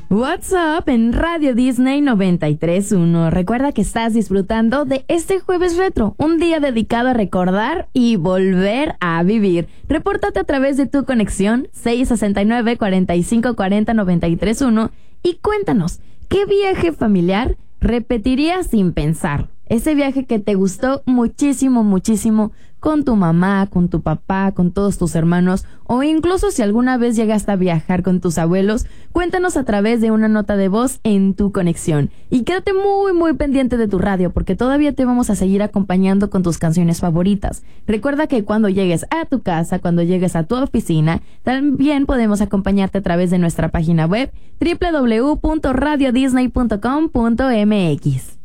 What's Up en Radio Disney 93.1. Recuerda que estás disfrutando de este jueves retro, un día dedicado a recordar y volver a vivir. Repórtate a través de tu conexión 669-4540-931 y cuéntanos, ¿qué viaje familiar repetirías sin pensar? Ese viaje que te gustó muchísimo, muchísimo, con tu mamá, con tu papá, con todos tus hermanos, o incluso si alguna vez llegaste a viajar con tus abuelos, cuéntanos a través de una nota de voz en tu conexión. Y quédate muy, muy pendiente de tu radio, porque todavía te vamos a seguir acompañando con tus canciones favoritas. Recuerda que cuando llegues a tu casa, cuando llegues a tu oficina, también podemos acompañarte a través de nuestra página web www.radiodisney.com.mx.